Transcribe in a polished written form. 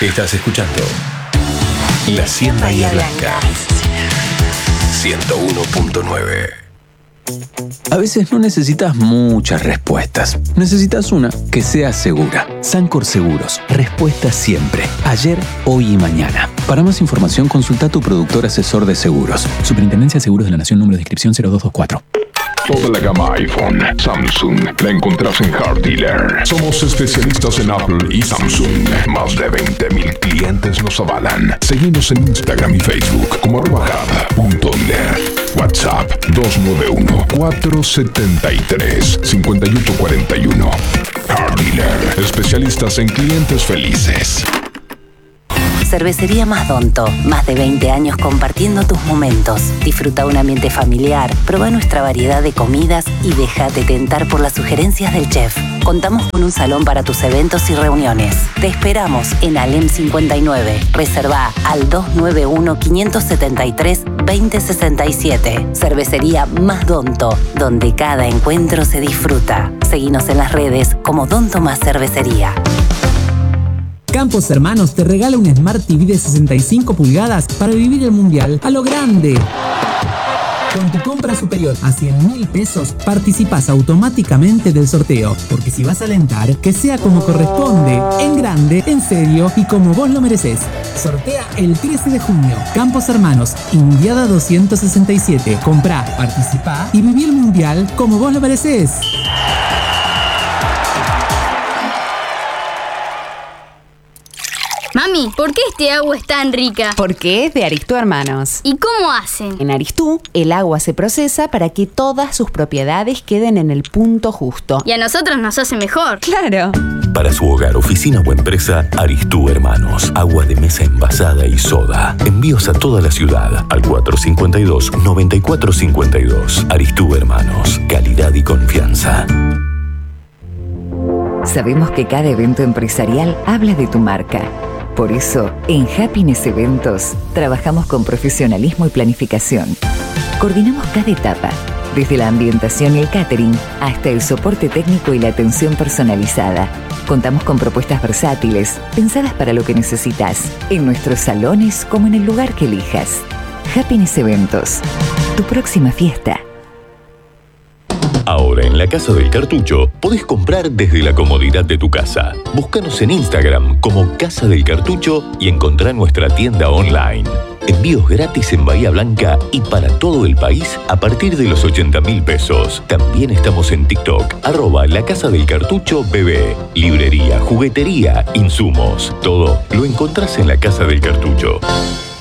Estás escuchando La Cien Bahía Blanca 101.9. A veces no necesitas muchas respuestas. Necesitas una que sea segura. Sancor Seguros. Respuesta siempre. Ayer, hoy y mañana. Para más información, consulta a tu productor asesor de seguros. Superintendencia de Seguros de la Nación, número de inscripción 0224. Toda la gama iPhone, Samsung, la encontrás en Car Dealer. Somos especialistas en Apple y Samsung. Más de 20.000 clientes nos avalan. Seguimos en Instagram y Facebook como @hub.dealer. WhatsApp 291-473-5841. Car Dealer, especialistas en clientes felices. Cervecería Más Donto. Más de 20 años compartiendo tus momentos. Disfruta un ambiente familiar, prueba nuestra variedad de comidas y déjate tentar por las sugerencias del chef. Contamos con un salón para tus eventos y reuniones. Te esperamos en Alem 59. Reserva al 291-573-2067. Cervecería Más Donto, donde cada encuentro se disfruta. Seguinos en las redes como Donto Más Cervecería. Campos Hermanos te regala un Smart TV de 65 pulgadas para vivir el Mundial a lo grande. Con tu compra superior a 100.000 pesos, participas automáticamente del sorteo. Porque si vas a alentar, que sea como corresponde, en grande, en serio y como vos lo mereces. Sortea el 13 de junio. Campos Hermanos, Indiada 267. Comprá, participá y viví el Mundial como vos lo mereces. Mami, ¿por qué este agua es tan rica? Porque es de Aristú Hermanos. ¿Y cómo hacen? En Aristú, el agua se procesa para que todas sus propiedades queden en el punto justo. Y a nosotros nos hace mejor. ¡Claro! Para su hogar, oficina o empresa, Aristú Hermanos. Agua de mesa envasada y soda. Envíos a toda la ciudad al 452-9452. Aristú Hermanos. Calidad y confianza. Sabemos que cada evento empresarial habla de tu marca. Por eso, en Happiness Eventos, trabajamos con profesionalismo y planificación. Coordinamos cada etapa, desde la ambientación y el catering hasta el soporte técnico y la atención personalizada. Contamos con propuestas versátiles, pensadas para lo que necesitas, en nuestros salones como en el lugar que elijas. Happiness Eventos, tu próxima fiesta. Ahora en la Casa del Cartucho podés comprar desde la comodidad de tu casa. Búscanos en Instagram como Casa del Cartucho y encontrá nuestra tienda online. Envíos gratis en Bahía Blanca y para todo el país a partir de los 80.000 pesos. También estamos en TikTok, @la Casa del Cartucho BB. Librería, juguetería, insumos, todo lo encontrás en la Casa del Cartucho.